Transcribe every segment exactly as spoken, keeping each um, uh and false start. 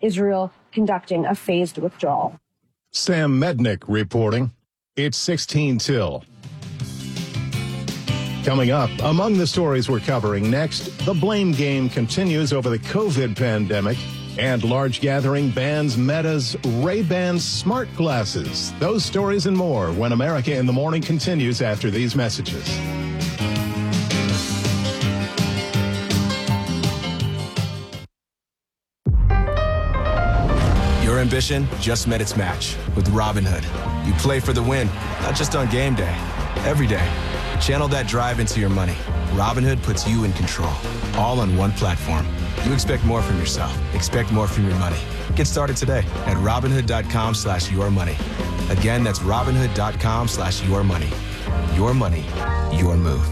Israel conducting a phased withdrawal. Sam Mednick reporting. It's sixteen till. Coming up, among the stories we're covering next, the blame game continues over the COVID pandemic, and large gathering bans Meta's Ray-Ban smart glasses. Those stories and more when America in the Morning continues after these messages. Your ambition just met its match with Robinhood. You play for the win, not just on game day, every day. Channel that drive into your money. Robinhood puts you in control, all on one platform. You expect more from yourself. Expect more from your money. Get started today at Robinhood.com slash your money. Again, that's Robinhood.com slash your money. Your money, your move.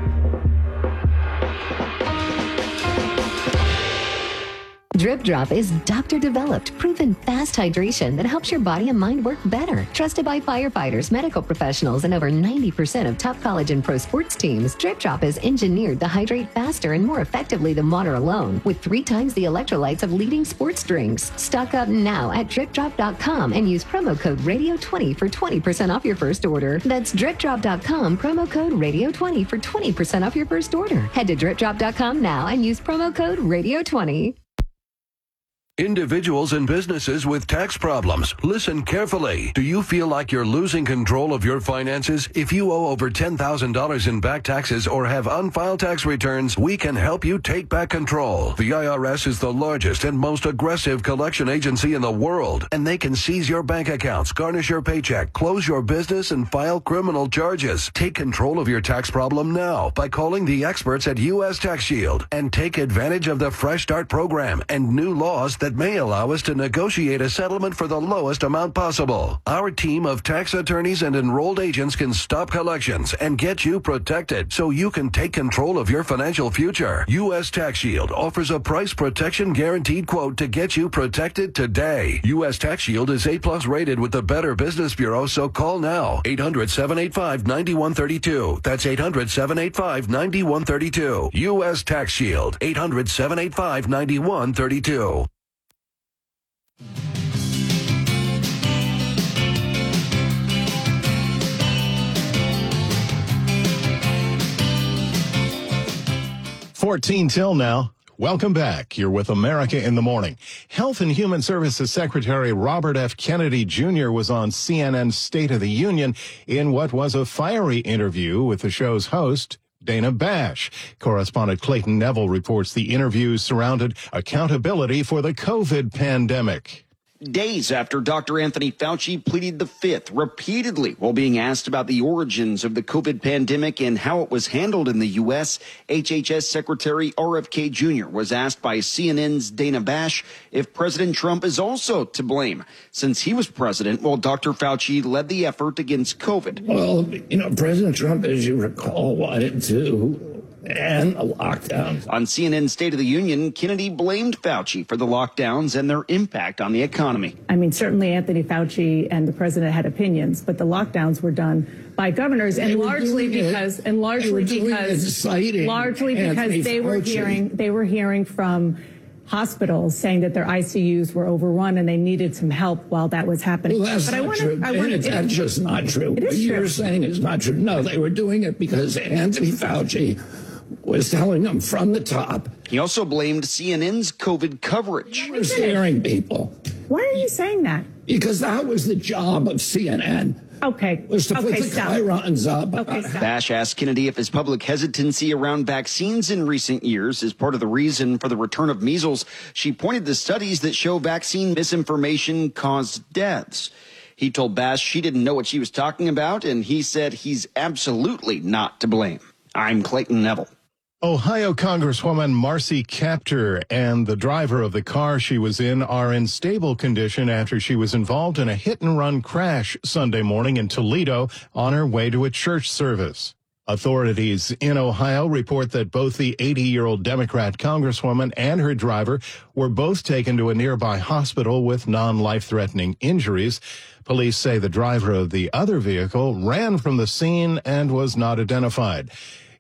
Drip Drop is doctor-developed, proven fast hydration that helps your body and mind work better. Trusted by firefighters, medical professionals, and over ninety percent of top college and pro sports teams, Drip Drop is engineered to hydrate faster and more effectively than water alone, with three times the electrolytes of leading sports drinks. Stock up now at drip drop dot com and use promo code radio twenty for twenty percent off your first order. That's drip drop dot com, promo code radio twenty for twenty percent off your first order. Head to drip drop dot com now and use promo code radio twenty. Individuals and businesses with tax problems, listen carefully. Do you feel like you're losing control of your finances? If you owe over ten thousand dollars in back taxes or have unfiled tax returns, we can help you take back control. The I R S is the largest and most aggressive collection agency in the world, and they can seize your bank accounts, garnish your paycheck, close your business, and file criminal charges. Take control of your tax problem now by calling the experts at U S Tax Shield and take advantage of the Fresh Start program and new laws that may allow us to negotiate a settlement for the lowest amount possible. Our team of tax attorneys and enrolled agents can stop collections and get you protected so you can take control of your financial future. U S Tax Shield offers a price protection guaranteed quote to get you protected today. U S Tax Shield is A plus rated with the Better Business Bureau, so call now. eight hundred, seven eight five, nine one three two. That's eight hundred, seven eight five, nine one three two. U S Tax Shield. eight hundred, seven eight five, nine one three two. fourteen till now. Welcome back. You're with America in the Morning. Health and Human Services Secretary Robert F. Kennedy Junior was on C N N's State of the Union in what was a fiery interview with the show's host, Dana Bash. Correspondent Clayton Neville reports the interview surrounded accountability for the COVID pandemic. Days after Doctor Anthony Fauci pleaded the fifth repeatedly while being asked about the origins of the COVID pandemic and how it was handled in the U S, H H S Secretary R F K Junior was asked by C N N's Dana Bash if President Trump is also to blame, since he was president while Doctor Fauci led the effort against COVID. Well, you know, President Trump, as you recall, wanted to and the lockdowns. On C N N's State of the Union, Kennedy blamed Fauci for the lockdowns and their impact on the economy. I mean, certainly Anthony Fauci and the president had opinions, but the lockdowns were done by governors, and largely because, and largely because, largely because they were hearing, they were hearing from hospitals saying that their I C Us were overrun and they needed some help while that was happening. Well, that's but not I wanna, true. I wanna, and that's just not true. It is what true. You're saying is not true. No, they were doing it because Anthony Fauci was telling them from the top. He also blamed C N N's COVID coverage. They were scaring people. Why are you saying that? Because that was the job of C N N. Okay. Was to okay, put the stop. chyrons up. Okay, stop. Bash asked Kennedy if his public hesitancy around vaccines in recent years is part of the reason for the return of measles. She pointed to studies that show vaccine misinformation caused deaths. He told Bash she didn't know what she was talking about, and he said he's absolutely not to blame. I'm Clayton Neville. Ohio Congresswoman Marcy Kaptur and the driver of the car she was in are in stable condition after she was involved in a hit-and-run crash Sunday morning in Toledo on her way to a church service. Authorities in Ohio report that both the eighty-year-old Democrat Congresswoman and her driver were both taken to a nearby hospital with non-life-threatening injuries. Police say the driver of the other vehicle ran from the scene and was not identified.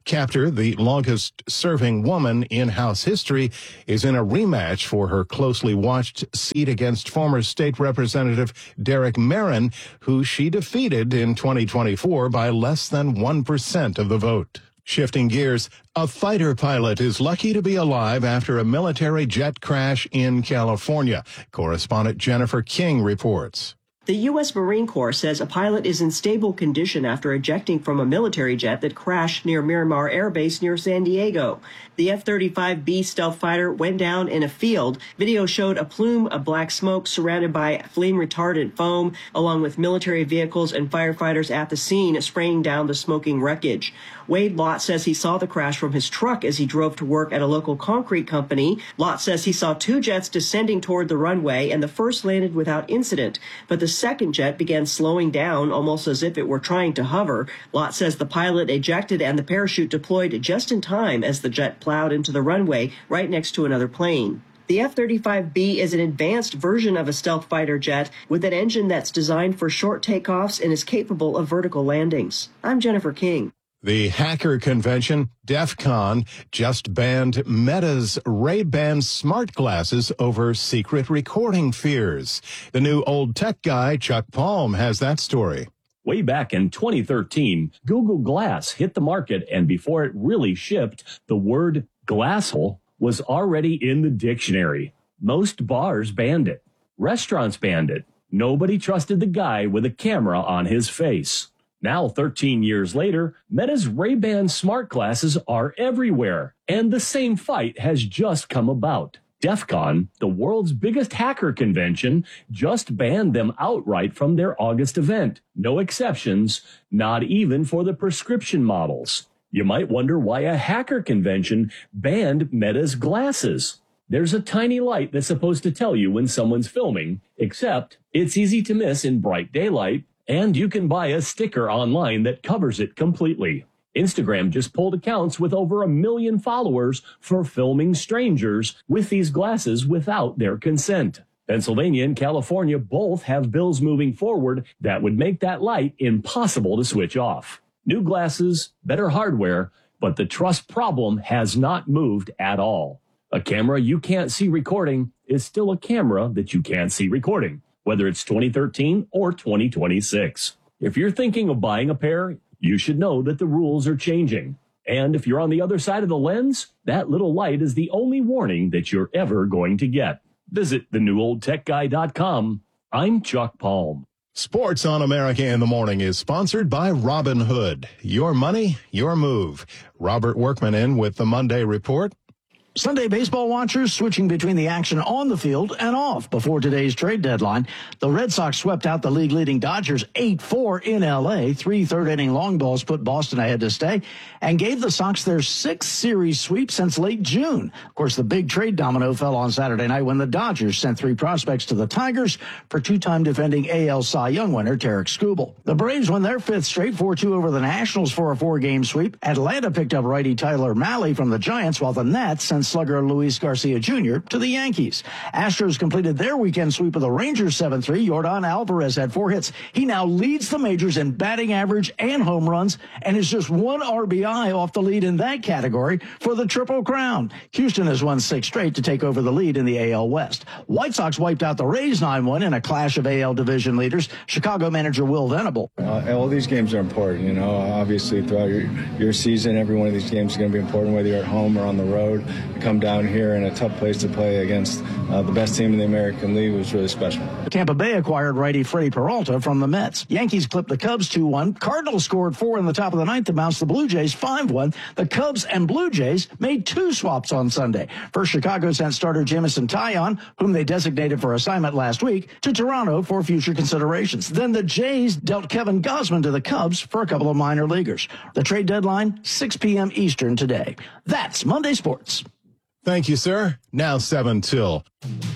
Captor, the longest-serving woman in House history, is in a rematch for her closely watched seat against former state representative Derek Merrin, who she defeated in twenty twenty-four by less than one percent of the vote. Shifting gears, a fighter pilot is lucky to be alive after a military jet crash in California. Correspondent Jennifer King reports. The U S Marine Corps says a pilot is in stable condition after ejecting from a military jet that crashed near Miramar Air Base near San Diego. The F thirty-five B stealth fighter went down in a field. Video showed a plume of black smoke surrounded by flame-retardant foam, along with military vehicles and firefighters at the scene spraying down the smoking wreckage. Wade Lott says he saw the crash from his truck as he drove to work at a local concrete company. Lott says he saw two jets descending toward the runway, and the first landed without incident, but the second jet began slowing down almost as if it were trying to hover. Lott says the pilot ejected and the parachute deployed just in time as the jet plowed into the runway right next to another plane. The F thirty-five B is an advanced version of a stealth fighter jet with an engine that's designed for short takeoffs and is capable of vertical landings. I'm Jennifer King. The hacker convention, DEF CON, just banned Meta's Ray-Ban smart glasses over secret recording fears. The new old tech guy, Chuck Palm, has that story. Way back in twenty thirteen, Google Glass hit the market, and before it really shipped, the word glassel was already in the dictionary. Most bars banned it. Restaurants banned it. Nobody trusted the guy with a camera on his face. Now, thirteen years later, Meta's Ray-Ban smart glasses are everywhere, and the same fight has just come about. DEF CON, the world's biggest hacker convention, just banned them outright from their August event. No exceptions, not even for the prescription models. You might wonder why a hacker convention banned Meta's glasses. There's a tiny light that's supposed to tell you when someone's filming, except it's easy to miss in bright daylight, and you can buy a sticker online that covers it completely. Instagram just pulled accounts with over a million followers for filming strangers with these glasses without their consent. Pennsylvania and California both have bills moving forward that would make that light impossible to switch off. New glasses, better hardware, but the trust problem has not moved at all. A camera you can't see recording is still a camera that you can't see recording, whether it's twenty thirteen or twenty twenty-six. If you're thinking of buying a pair, you should know that the rules are changing. And if you're on the other side of the lens, that little light is the only warning that you're ever going to get. Visit the new old tech guy dot com. I'm Chuck Palm. Sports on America in the Morning is sponsored by Robinhood. Your money, your move. Robert Workman in with the Monday Report. Sunday baseball watchers switching between the action on the field and off before today's trade deadline. The Red Sox swept out the league-leading Dodgers eight four in L A. Three third-inning long balls put Boston ahead to stay and gave the Sox their sixth series sweep since late June. Of course, the big trade domino fell on Saturday night when the Dodgers sent three prospects to the Tigers for two-time defending A L Cy Young winner Tarek Skubal. The Braves won their fifth straight four two over the Nationals for a four-game sweep. Atlanta picked up righty Tyler Mahle from the Giants, while the Nats sent slugger Luis Garcia Junior to the Yankees. Astros completed their weekend sweep of the Rangers seven three. Yordan Alvarez had four hits. He now leads the majors in batting average and home runs and is just one R B I off the lead in that category for the Triple Crown. Houston has won six straight to take over the lead in the A L West. White Sox wiped out the Rays nine one in a clash of A L division leaders. Chicago manager Will Venable. Uh, all these games are important, you know. Obviously, throughout your, your season, every one of these games is going to be important, whether you're at home or on the road. You come down here in a tough place to play against uh, the best team in the American League was really special. Tampa Bay acquired righty Freddie Peralta from the Mets. Yankees clipped the Cubs two one. Cardinals scored four in the top of the ninth to bounce the Blue Jays five one. The Cubs and Blue Jays made two swaps on Sunday. First, Chicago sent starter Jamison Taillon, whom they designated for assignment last week, to Toronto for future considerations. Then the Jays dealt Kevin Gausman to the Cubs for a couple of minor leaguers. The trade deadline, six p.m. Eastern today. That's Monday Sports. Thank you, sir. Now seven till.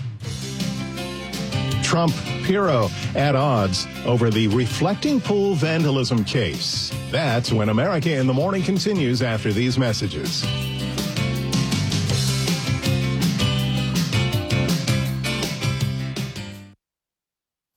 Trump Pirro at odds over the reflecting pool vandalism case. That's when America in the Morning continues after these messages.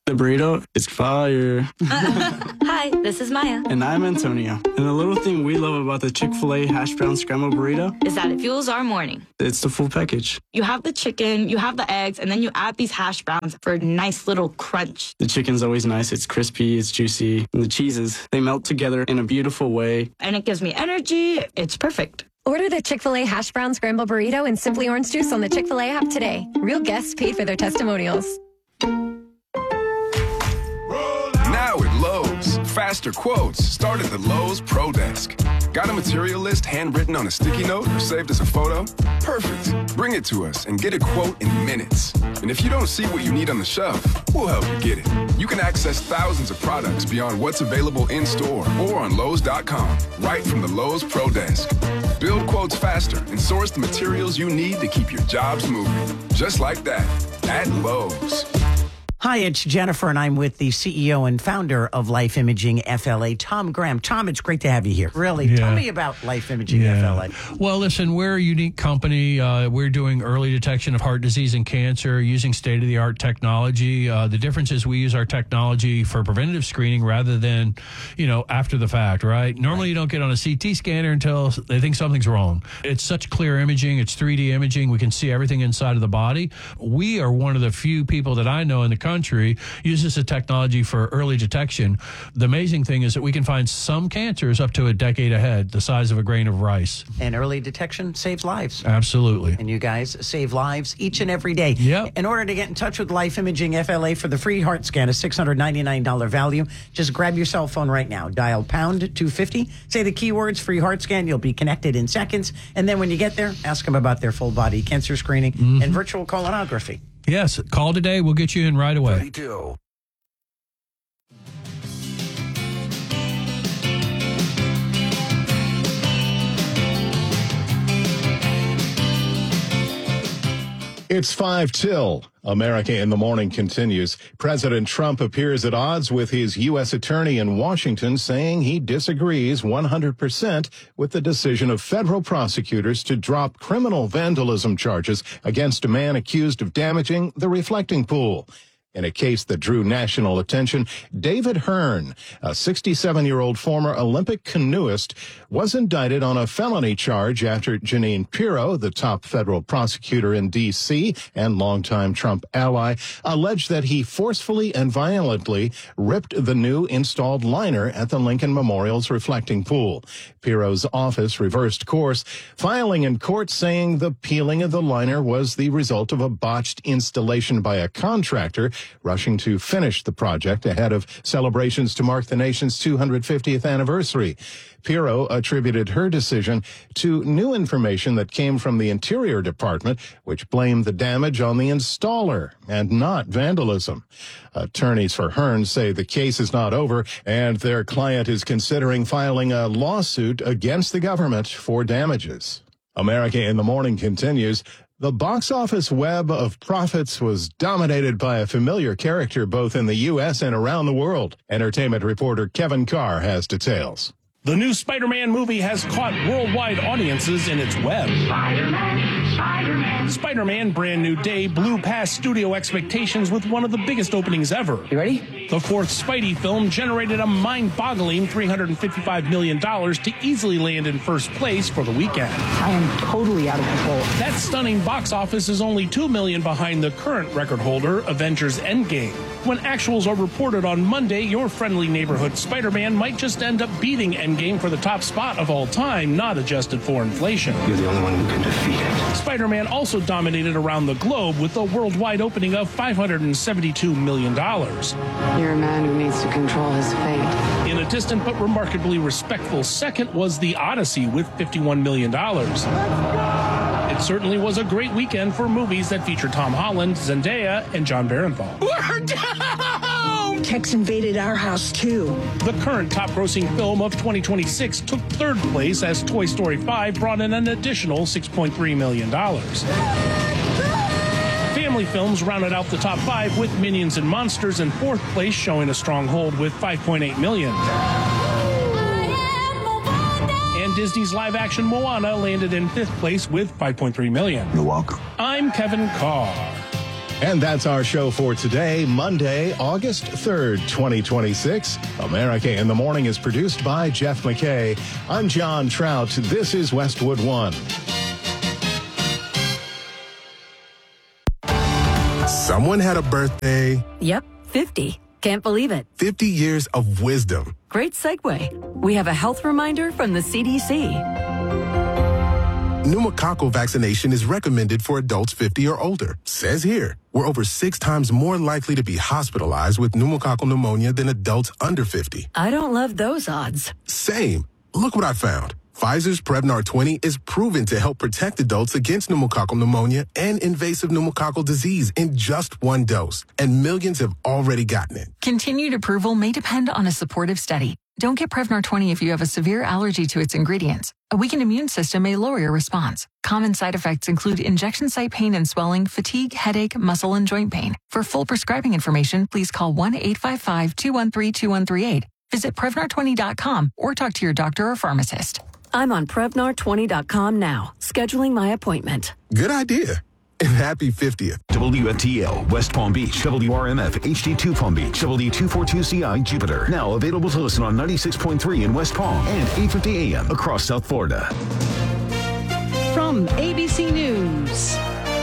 The burrito is fire. Hi, this is Maya. And I'm Antonio. And the little thing we love about the Chick-fil-A hash brown scrambled burrito is that it fuels our morning. It's the full package. You have the chicken, you have the eggs, and then you add these hash browns for a nice little crunch. The chicken's always nice. It's crispy, it's juicy. And the cheeses, they melt together in a beautiful way. And it gives me energy. It's perfect. Order the Chick-fil-A hash brown scramble burrito and Simply Orange Juice on the Chick-fil-A app today. Real guests paid for their testimonials. Now at Lowe's, faster quotes start at the Lowe's Pro Desk. Got a material list handwritten on a sticky note or saved as a photo? Perfect. Bring it to us and get a quote in minutes. And if you don't see what you need on the shelf, we'll help you get it. You can access thousands of products beyond what's available in store or on Lowe's dot com, right from the Lowe's Pro Desk. Build quotes faster and source the materials you need to keep your jobs moving. Just like that, at Lowe's. Hi, it's Jennifer, and I'm with the C E O and founder of Life Imaging F L A, Tom Graham. Tom, it's great to have you here. Really, yeah. Tell me about Life Imaging yeah. F L A. Well, listen, we're a unique company. Uh, we're doing early detection of heart disease and cancer using state-of-the-art technology. Uh, the difference is we use our technology for preventative screening rather than, you know, after the fact, right? Normally, right. you don't get on a C T scanner until they think something's wrong. It's such clear imaging. It's three D imaging. We can see everything inside of the body. We are one of the few people that I know in the country country uses the technology for early detection. The amazing thing is that we can find some cancers up to a decade ahead, the size of a grain of rice. And early detection saves lives. Absolutely. And you guys save lives each and every day. Yep. In order to get in touch with Life Imaging F L A for the free heart scan, a six hundred ninety-nine dollars value, just grab your cell phone right now. Dial pound two fifty, say the keywords free heart scan. You'll be connected in seconds. And then when you get there, ask them about their full body cancer screening mm-hmm. and virtual colonography. Yes, call today. We'll get you in right away. thirty-two. It's five till. America in the Morning continues. President Trump appears at odds with his U S attorney in Washington, saying he disagrees one hundred percent with the decision of federal prosecutors to drop criminal vandalism charges against a man accused of damaging the reflecting pool. In a case that drew national attention, David Hearn, a sixty-seven-year-old former Olympic canoeist, was indicted on a felony charge after Jeanine Pirro, the top federal prosecutor in D C and longtime Trump ally, alleged that he forcefully and violently ripped the new installed liner at the Lincoln Memorial's reflecting pool. Pirro's office reversed course, filing in court saying the peeling of the liner was the result of a botched installation by a contractor rushing to finish the project ahead of celebrations to mark the nation's two hundred fiftieth anniversary. Pirro attributed her decision to new information that came from the Interior Department, which blamed the damage on the installer and not vandalism. Attorneys for Hearn say the case is not over and their client is considering filing a lawsuit against the government for damages. America in the Morning continues. The box office web of profits was dominated by a familiar character both in the U S and around the world. Entertainment reporter Kevin Carr has details. The new Spider-Man movie has caught worldwide audiences in its web. Spider-Man, Spider-Man. Spider-Man Brand New Day blew past studio expectations with one of the biggest openings ever. You ready? The fourth Spidey film generated a mind-boggling three hundred fifty-five million dollars to easily land in first place for the weekend. I am totally out of control. That stunning box office is only two million dollars behind the current record holder, Avengers Endgame. When actuals are reported on Monday, your friendly neighborhood Spider-Man might just end up beating Endgame for the top spot of all time, not adjusted for inflation. You're the only one who can defeat it. Spider-Man also dominated around the globe with a worldwide opening of five hundred seventy-two million dollars. You're a man who needs to control his fate. In a distant but remarkably respectful second was The Odyssey with fifty-one million dollars. It certainly was a great weekend for movies that feature Tom Holland, Zendaya, and John Barenthal. We're down! Tech's invaded our house, too. The current top-grossing film of twenty twenty-six took third place as Toy Story five brought in an additional six point three million dollars. Family films rounded out the top five with Minions and Monsters in fourth place, showing a strong hold with five point eight million dollars. And Disney's live-action Moana landed in fifth place with five point three million dollars. You're welcome. I'm Kevin Carr. And that's our show for today, Monday, August third, twenty twenty-six. America in the Morning is produced by Jeff McKay. I'm John Trout. This is Westwood One. Someone had a birthday. Yep, fifty. Can't believe it. fifty years of wisdom. Great segue. We have a health reminder from the C D C. Pneumococcal vaccination is recommended for adults fifty or older. Says here, we're over six times more likely to be hospitalized with pneumococcal pneumonia than adults under fifty. I don't love those odds. Same. Look what I found. Pfizer's Prevnar twenty is proven to help protect adults against pneumococcal pneumonia and invasive pneumococcal disease in just one dose. And millions have already gotten it. Continued approval may depend on a supportive study. Don't get Prevnar twenty if you have a severe allergy to its ingredients. A weakened immune system may lower your response. Common side effects include injection site pain and swelling, fatigue, headache, muscle, and joint pain. For full prescribing information, please call one eight five five, two one three, two one three eight. Visit Prevnar twenty dot com or talk to your doctor or pharmacist. I'm on Prevnar twenty dot com now, scheduling my appointment. Good idea. And happy fiftieth. W F T L, West Palm Beach, W R M F, H D two Palm Beach, W two forty-two C I, Jupiter. Now available to listen on ninety-six point three in West Palm and eight fifty A M across South Florida. From A B C News,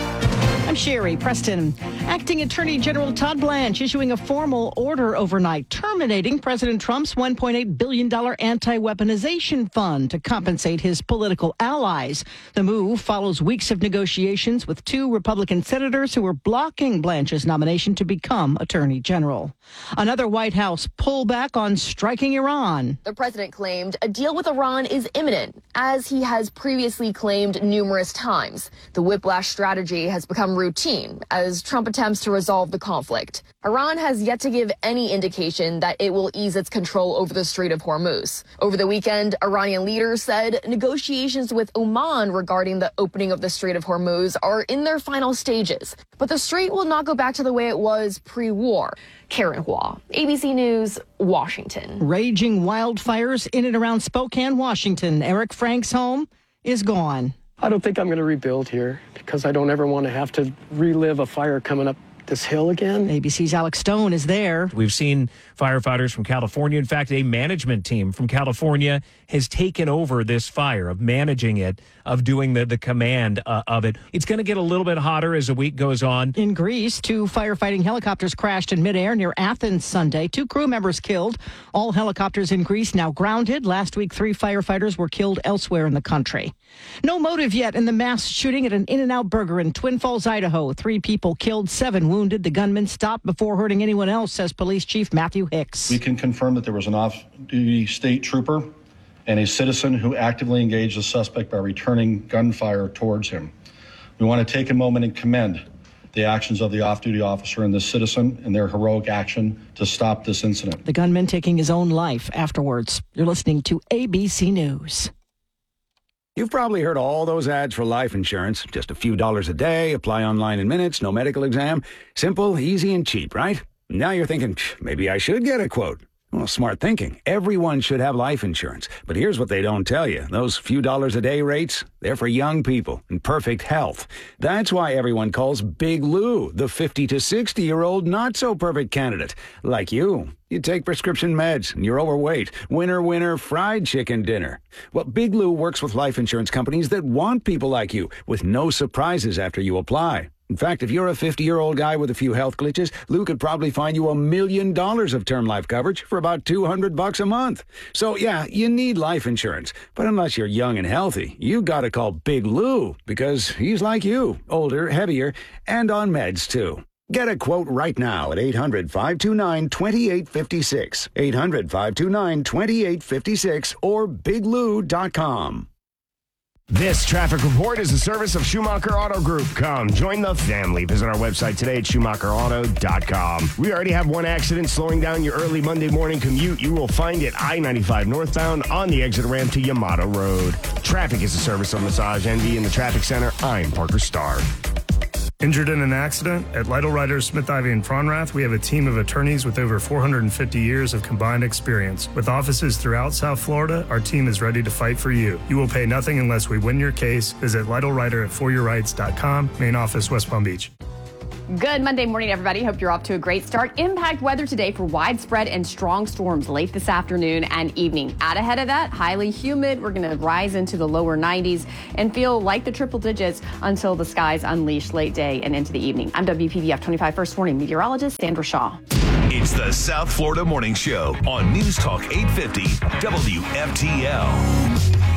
I'm Sherry Preston. Acting Attorney General Todd Blanche issuing a formal order overnight terminating President Trump's one point eight billion dollars anti-weaponization fund to compensate his political allies. The move follows weeks of negotiations with two Republican senators who were blocking Blanche's nomination to become Attorney General. Another White House pullback on striking Iran. The president claimed a deal with Iran is imminent, as he has previously claimed numerous times. The whiplash strategy has become routine as Trump attempts to resolve the conflict. Iran has yet to give any indication that it will ease its control over the Strait of Hormuz. Over the weekend, Iranian leaders said negotiations with Oman regarding the opening of the Strait of Hormuz are in their final stages, but the strait will not go back to the way it was pre-war. Karen Hua, A B C News, Washington. Raging wildfires in and around Spokane, Washington. Eric Frank's home is gone. I don't think I'm going to rebuild here because I don't ever want to have to relive a fire coming up this hill again. A B C's Alex Stone is there. We've seen firefighters from California. In fact, a management team from California has taken over this fire, of managing it, of doing the, the command uh, of it. It's going to get a little bit hotter as the week goes on. In Greece, two firefighting helicopters crashed in midair near Athens Sunday. Two crew members killed. All helicopters in Greece now grounded. Last week, three firefighters were killed elsewhere in the country. No motive yet in the mass shooting at an In-N-Out Burger in Twin Falls, Idaho. Three people killed, seven wounded. The gunman stopped before hurting anyone else, says Police Chief Matthew Hicks. We can confirm that there was an off-duty state trooper and a citizen who actively engaged the suspect by returning gunfire towards him. We want to take a moment and commend the actions of the off-duty officer and the citizen and their heroic action to stop this incident. The gunman taking his own life afterwards. You're listening to A B C News. You've probably heard all those ads for life insurance. Just a few dollars a day, apply online in minutes, no medical exam. Simple, easy, and cheap, right? Now you're thinking, maybe I should get a quote. Well, smart thinking. Everyone should have life insurance. But here's what they don't tell you. Those few dollars a day rates, they're for young people in perfect health. That's why everyone calls Big Lou the fifty to sixty-year-old not-so-perfect candidate. Like you. You take prescription meds, and you're overweight. Winner, winner, fried chicken dinner. Well, Big Lou works with life insurance companies that want people like you, with no surprises after you apply. In fact, if you're a fifty-year-old guy with a few health glitches, Lou could probably find you a million dollars of term life coverage for about two hundred bucks a month. So, yeah, you need life insurance. But unless you're young and healthy, you gotta call Big Lou, because he's like you, older, heavier, and on meds, too. Get a quote right now at eight hundred, five two nine, two eight five six, eight hundred, five two nine, two eight five six, or big lou dot com. This traffic report is a service of Schumacher Auto Group. Come, join the family. Visit our website today at schumacher auto dot com. We already have one accident slowing down your early Monday morning commute. You will find it I ninety-five northbound on the exit ramp to Yamato Road. Traffic is a service of Massage Envy in the Traffic Center. I'm Parker Starr. Injured in an accident? At Lytle Writers, Smith, Ivy, and Fronrath, we have a team of attorneys with over four hundred fifty years of combined experience. With offices throughout South Florida, our team is ready to fight for you. You will pay nothing unless we win your case. Visit Lytle Writer at for your rights dot com, main office, West Palm Beach. Good Monday morning, everybody. Hope you're off to a great start. Impact weather today for widespread and strong storms late this afternoon and evening. Out ahead of that, highly humid. We're going to rise into the lower nineties and feel like the triple digits until the skies unleash late day and into the evening. I'm W P B F twenty-five First Warning meteorologist Sandra Shaw. It's the South Florida Morning Show on News Talk eight fifty W F T L.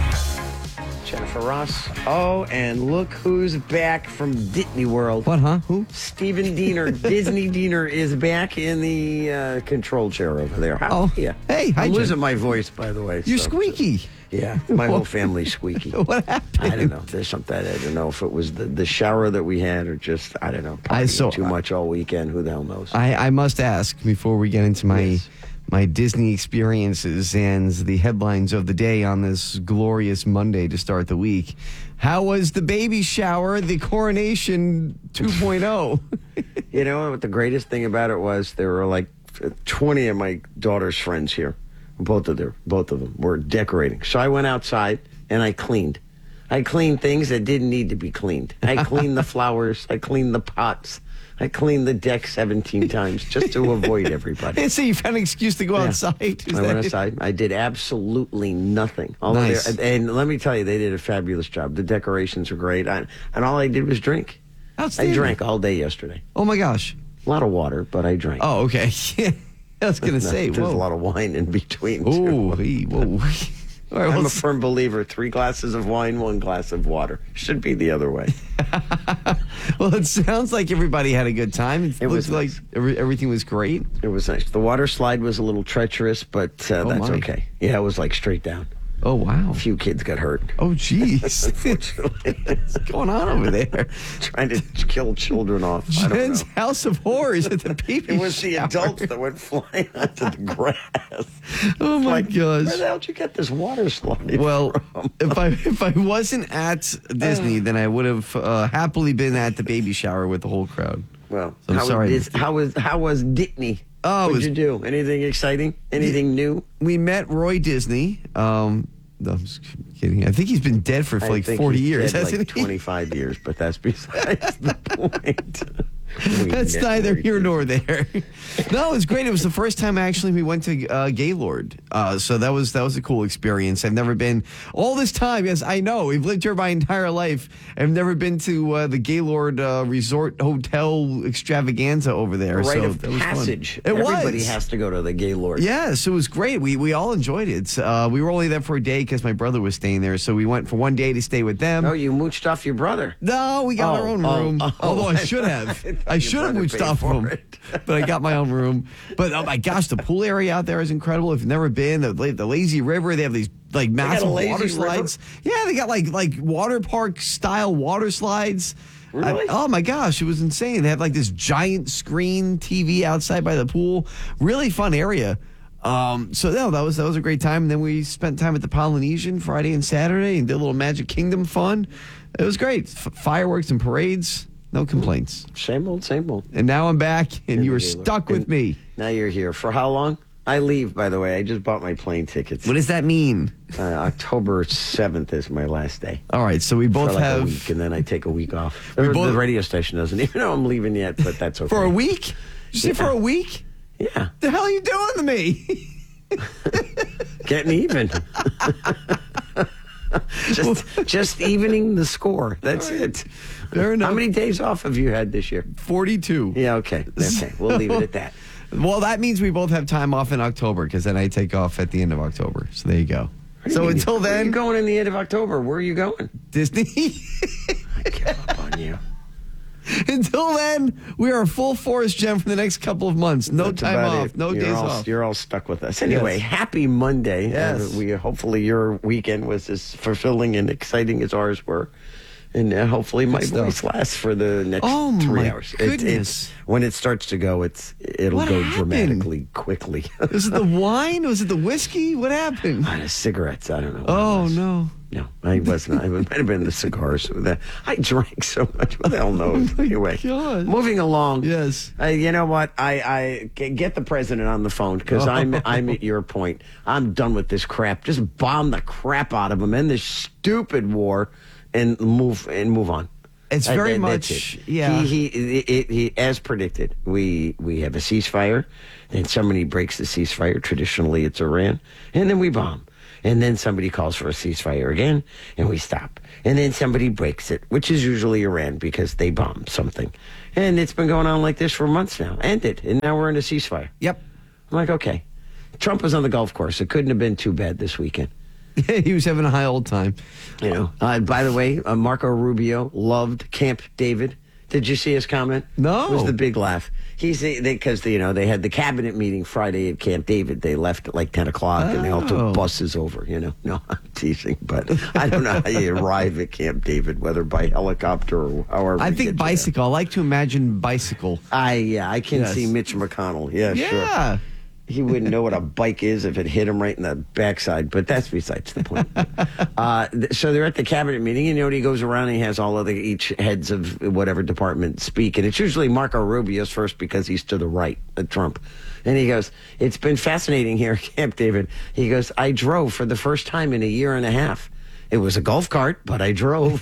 Jennifer Ross. Oh, and look who's back from Disney World. What, huh? Who? Stephen Diener. Disney Diener is back in the uh, control chair over there. How, oh, yeah. Hey, hi, I'm Jen. losing my voice, by the way. You're so, squeaky. So, yeah, my whole family's squeaky. What happened? I don't know. There's something, I don't know if it was the, the shower that we had or just, I don't know, I saw too much all weekend. Who the hell knows? I, I must ask before we get into my... Yes. my Disney experiences and the headlines of the day on this glorious Monday to start the week. How was the baby shower, the coronation two point oh? You know what the greatest thing about it was? There were like twenty of my daughter's friends here. Both of them, both of them were decorating. So I went outside and I cleaned. I cleaned things that didn't need to be cleaned. I cleaned the flowers. I cleaned the pots. I cleaned the deck seventeen times just to avoid everybody. And so you found an excuse to go yeah. outside? Is I went outside. I did absolutely nothing. All nice. There, and let me tell you, they did a fabulous job. The decorations are great. I, and all I did was drink. I drank all day yesterday. Oh, my gosh. A lot of water, but I drank. Oh, okay. I was going to say, There's whoa. a lot of wine in between. Ooh, whoa. All right, I'm a firm believer. Three glasses of wine, one glass of water. Should be the other way. Well, it sounds like everybody had a good time. It, it looks nice. like every, everything was great. It was nice. The water slide was a little treacherous, but uh, oh that's my. okay. Yeah, it was like straight down. Oh, wow. A few kids got hurt. Oh, geez. Unfortunately. What's going on over there? Trying to kill children off. Jen's House of Horrors at the baby It was the shower. adults that went flying onto the grass. Oh, my like, gosh. Where the hell did you get this water slide Well, from? if I if I wasn't at Disney, then I would have uh, happily been at the baby shower with the whole crowd. Well, so I'm how, sorry. Is, how was how was Disney? Oh, what was, did you do? Anything exciting? Anything new? We met Roy Disney. Um, no, I'm just kidding. I think he's been dead for, for like forty he's years, dead hasn't like he? twenty-five years, but that's besides the point. That's neither here nor there. No, it was great. It was the first time actually we went to uh, Gaylord, uh, so that was that was a cool experience. I've never been all this time. Yes, I know we've lived here my entire life. I've never been to uh, the Gaylord uh, Resort Hotel Extravaganza over there. Rite so of that was passage. Fun. It Everybody was. has to go to the Gaylord. Yes, it was great. We we all enjoyed it. Uh, we were only there for a day because my brother was staying there, so we went for one day to stay with them. Oh, you mooched off your brother? No, we got oh, our own oh, room. Oh, Although I I should have. I, I should have mooched off for him. it. But I got my own room. But oh my gosh, the pool area out there is incredible. If you've never been, the, the lazy river, they have these like massive water slides. River? Yeah, they got like like water park style water slides. Really? I, oh my gosh, it was insane. They had like this giant screen T V outside by the pool. Really fun area. Um, so no, that was that was a great time. And then we spent time at the Polynesian Friday and Saturday and did a little Magic Kingdom fun. It was great. F- fireworks and parades. No complaints. Same old, same old. And now I'm back, and you were stuck with me. Now you're here. For how long? I leave, by the way. I just bought my plane tickets. What does that mean? Uh, October seventh is my last day. All right, so we both For like have... a week, and then I take a week off. The, both... the radio station doesn't even know I'm leaving yet, but that's okay. For a week? Did you say yeah. for a week? Yeah. The hell are you doing to me? Getting even. just, just evening the score. That's right. it. Fair enough. How many days off have you had this year? forty-two. Yeah, okay. Okay, we'll leave it at that. Well, that means we both have time off in October, because then I take off at the end of October. So there you go. So you until mean, then... Where are you going in the end of October? Where are you going? Disney. I give up on you. Until then, we are full force, Jen, for the next couple of months. No That's time off. it. No you're days all, off. You're all stuck with us. Anyway, yes. Happy Monday. Yes. Uh, we hopefully your weekend was as fulfilling and exciting as ours were. And uh, hopefully my Good voice stuff. lasts for the next Oh, three my hours. goodness. It, it's, when it starts to go, it's it'll What go happened? dramatically quickly. Was it the wine? Was it the whiskey? What happened? Uh, cigarettes. I don't know. what Oh, it was. no. No, I wasn't. It might have been the cigars. I drank so much. What the hell knows? Oh Anyway, God. moving along. Yes. Uh, you know what? I, I get the president on the phone because Oh. I'm I'm at your point. I'm done with this crap. Just bomb the crap out of him, end this stupid war, and move and move on. It's Uh, very that- that's much, it. yeah. He, he, it, he, as predicted, we we have a ceasefire, and somebody breaks the ceasefire. Traditionally, it's Iran, and then we bomb. And then somebody calls for a ceasefire again, and we stop. And then somebody breaks it, which is usually Iran because they bomb something. And it's been going on like this for months now. Ended, and now we're in a ceasefire. Yep. I'm like, okay. Trump was on the golf course. It couldn't have been too bad this weekend. He was having a high old time. You know. Uh, by the way, uh, Marco Rubio loved Camp David. Did you see his comment? No. It was the big laugh. He's because you know they had the cabinet meeting Friday at Camp David. They left at like ten o'clock, oh. and they all took buses over. You know, no, I'm teasing, but I don't know how you arrive at Camp David, whether by helicopter or however. I think bicycle. I like to imagine bicycle. I yeah, I can yes. see Mitch McConnell. Yeah, yeah. sure. He wouldn't know what a bike is if it hit him right in the backside, but that's besides the point. uh, th- so they're at the cabinet meeting, and you know, he goes around and he has all of the each heads of whatever department speak, and it's usually Marco Rubio's first because he's to the right of Trump. And he goes, "It's been fascinating here at Camp David." He goes, "I drove for the first time in a year and a half. It was a golf cart, but I drove."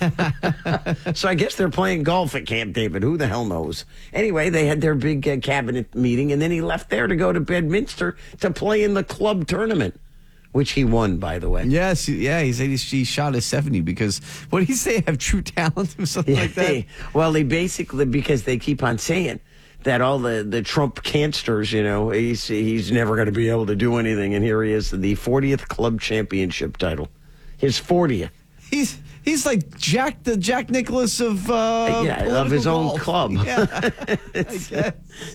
So I guess they're playing golf at Camp David. Who the hell knows? Anyway, they had their big uh, cabinet meeting, and then he left there to go to Bedminster to play in the club tournament, which he won, by the way. Yes, yeah, he said he, he shot a seventy because, what did he say, have true talent or something Yeah, like that? they- well, they basically, because they keep on saying that all the, the Trump cansters, you know, he's, he's never going to be able to do anything, and here he is, the fortieth club championship title. His fortieth. He's he's like Jack the Jack Nicholas of uh, yeah, of his own golf. club. Yeah, I guess.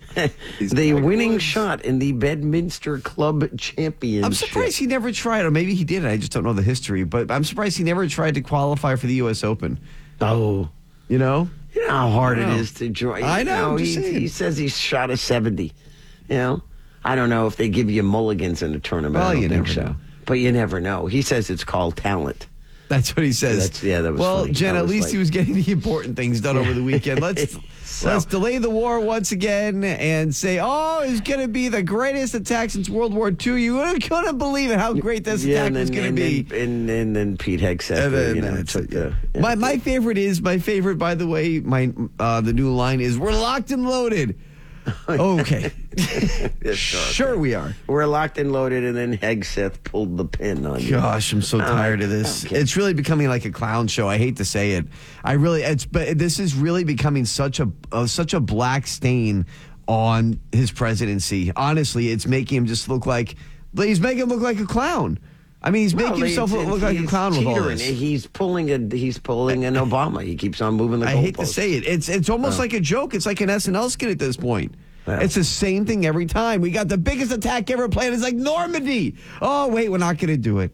The winning shot in the Bedminster Club Championship. I'm surprised he never tried, or maybe he did. I just don't know the history. But I'm surprised he never tried to qualify for the U S Open. Oh, you know, you know how hard I it know. is to join. I know. You know, I'm just he, saying. he says he shot a seventy. You know, I don't know if they give you mulligans in a tournament. Well, I don't you think never so. know. But you never know. He says it's called talent. That's what he says. That's, yeah, that was well, funny. Jen, That at was least like- he was getting the important things done over the weekend. Let's So- let's delay the war once again and say, oh, it's going to be the greatest attack since World War Two. You couldn't believe it, how great this Yeah, attack and was then, going and, to be. then, and, and then Pete Hegseth, And then you know, that's took it, the... yeah. My my favorite is my favorite. By the way, my uh, the new line is "We're locked and loaded." Okay, Yes, sure we are. We're locked and loaded, and then Hegseth pulled the pin on you. Gosh, I'm so Oh, tired of this. okay. It's really becoming like a clown show. I hate to say it. I really, it's but this is really becoming such a uh, such a black stain on his presidency. Honestly, it's making him just look like he's making him look like a clown. I mean, he's Well, making himself it's- look like a he's clown with all teetering. this. He's pulling a he's pulling an Obama. He keeps on moving the I hate to goalposts. say it. It's it's almost Oh. like a joke. It's like an S N L skit at this point. Yeah. It's the same thing every time. We got the biggest attack ever planned. It's like Normandy. Oh, wait, we're not going to do it.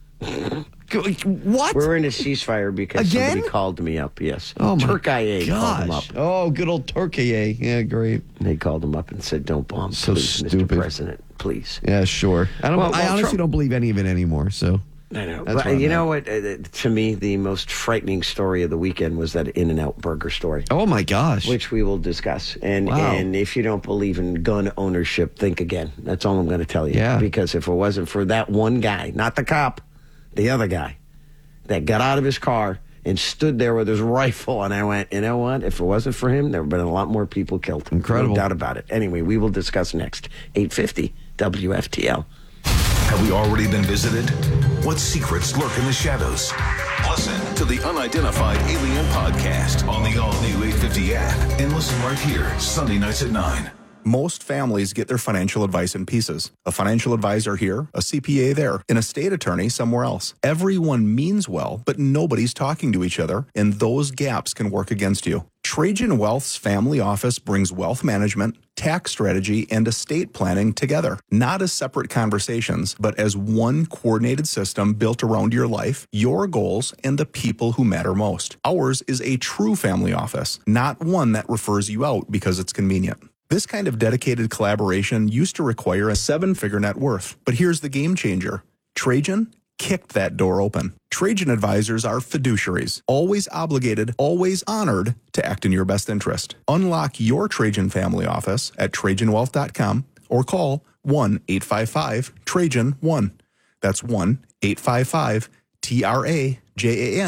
What? We're in a ceasefire because Again? somebody called me up. Yes. Oh, my Turkey called him up. gosh. Oh, good old Turkey. Yeah, great. They called him up and said, "Don't bomb, So please, Mister stupid. President, please." Yeah, sure. I don't. Well, I well, honestly Trump- don't believe any of it anymore. So I know, That's but where I'm you at. know what? Uh, to me, the most frightening story of the weekend was that In-N-Out Burger story. Oh my gosh. Which we will discuss. And Wow. and if you don't believe in gun ownership, think again. That's all I'm going to tell you. Yeah. Because if it wasn't for that one guy, not the cop, the other guy, that got out of his car and stood there with his rifle, and I went, you know what? If it wasn't for him, there would have been a lot more people killed. Incredible. No doubt about it. Anyway, we will discuss next. eight fifty W F T L. Have we already been visited? What secrets lurk in the shadows? Listen to the Unidentified Alien Podcast on the all-new eight fifty app and listen right here, Sunday nights at nine. Most families get their financial advice in pieces. A financial advisor here, a C P A there, an estate attorney somewhere else. Everyone means well, but nobody's talking to each other, and those gaps can work against you. Trajan Wealth's family office brings wealth management, tax strategy, and estate planning together, not as separate conversations, but as one coordinated system built around your life, your goals, and the people who matter most. Ours is a true family office, not one that refers you out because it's convenient. This kind of dedicated collaboration used to require a seven-figure net worth, but here's the game changer. Trajan kicked that door open. Trajan advisors are fiduciaries, always obligated, always honored to act in your best interest. Unlock your Trajan family office at Trajan Wealth dot com or call one eight five five Trajan one. That's one eight five five T R A J A N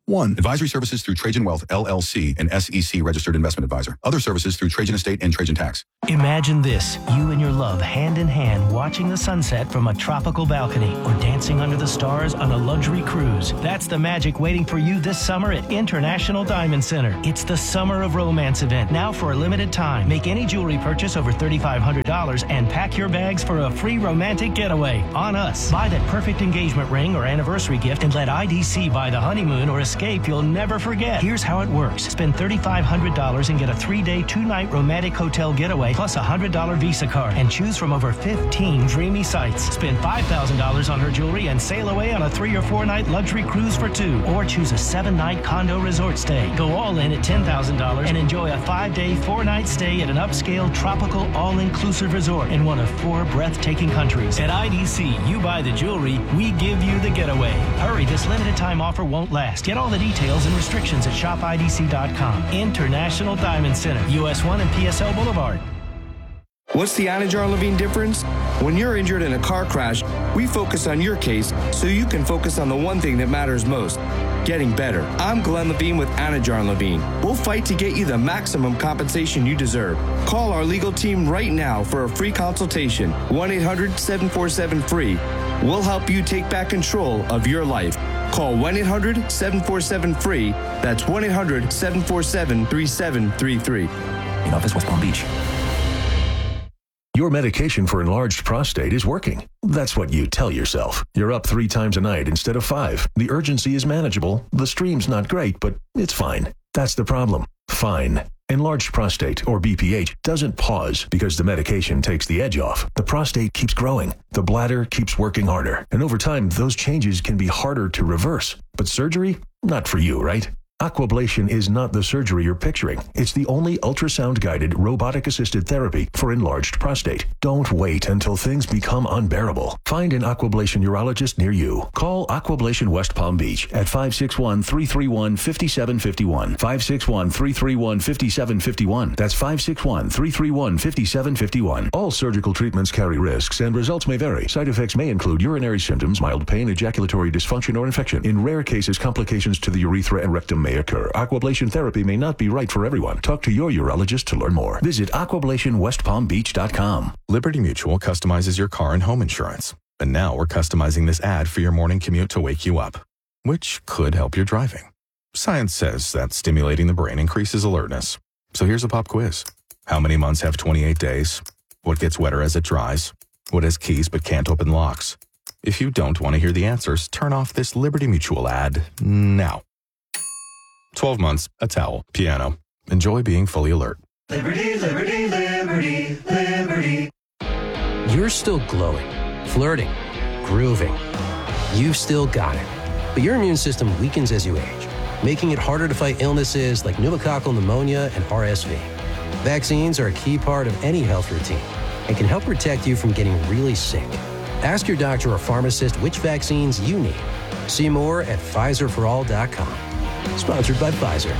one. Advisory services through Trajan Wealth, L L C, an S E C registered investment advisor. Other services through Trajan Estate and Trajan Tax. Imagine this, you and your love hand in hand watching the sunset from a tropical balcony or dancing under the stars on a luxury cruise. That's the magic waiting for you this summer at International Diamond Center. It's the Summer of Romance event, now for a limited time. Make any jewelry purchase over three thousand five hundred dollars and pack your bags for a free romantic getaway on us. Buy that perfect engagement ring or anniversary gift and let I D C buy the honeymoon or escape you'll never forget. Here's how it works. Spend three thousand five hundred dollars and get a three-day, two-night romantic hotel getaway plus a one hundred dollars Visa card and choose from over fifteen dreamy sites. Spend five thousand dollars on her jewelry and sail away on a three or four-night luxury cruise for two. Or choose a seven-night condo resort stay. Go all in at ten thousand dollars and enjoy a five-day, four-night stay at an upscale, tropical, all-inclusive resort in one of four breathtaking countries. At I D C, you buy the jewelry, we give you the getaway. Hurry, this limited time offer won't last. Get all the details and restrictions at shop I D C dot com. International Diamond Center, U S one and P S L Boulevard. What's the Anajar Levine difference? When you're injured in a car crash, we focus on your case so you can focus on the one thing that matters most, getting better. I'm Glenn Levine with Anajar Levine. We'll fight to get you the maximum compensation you deserve. Call our legal team right now for a free consultation, one eight hundred seven four seven free. We'll help you take back control of your life. Call one eight hundred seven four seven free. That's one eight hundred seven four seven three seven three three. In office, West Palm Beach. Your medication for enlarged prostate is working. That's what you tell yourself. You're up three times a night instead of five. The urgency is manageable. The stream's not great, but it's fine. That's the problem. Fine. Enlarged prostate, or B P H, doesn't pause because the medication takes the edge off. The prostate keeps growing. The bladder keeps working harder. And over time, those changes can be harder to reverse. But surgery? Not for you, right? Aquablation is not the surgery you're picturing. It's the only ultrasound-guided, robotic-assisted therapy for enlarged prostate. Don't wait until things become unbearable. Find an Aquablation urologist near you. Call Aquablation West Palm Beach at five six one, three three one, five seven five one. five six one, three three one, five seven five one. That's five six one, three three one, five seven five one. All surgical treatments carry risks, and results may vary. Side effects may include urinary symptoms, mild pain, ejaculatory dysfunction, or infection. In rare cases, complications to the urethra and rectum may occur. Aquablation therapy may not be right for everyone. Talk to your urologist to learn more. Visit aquablation west palm beach dot com. Liberty Mutual customizes your car and home insurance. And now we're customizing this ad for your morning commute to wake you up, which could help your driving. Science says that stimulating the brain increases alertness. So here's a pop quiz. How many months have twenty-eight days? What gets wetter as it dries? What has keys but can't open locks? If you don't want to hear the answers, turn off this Liberty Mutual ad now. twelve months, a towel, piano. Enjoy being fully alert. Liberty, liberty, liberty, liberty. You're still glowing, flirting, grooving. You've still got it. But your immune system weakens as you age, making it harder to fight illnesses like pneumococcal pneumonia and R S V. Vaccines are a key part of any health routine and can help protect you from getting really sick. Ask your doctor or pharmacist which vaccines you need. See more at Pfizer for all dot com. Sponsored by Pfizer.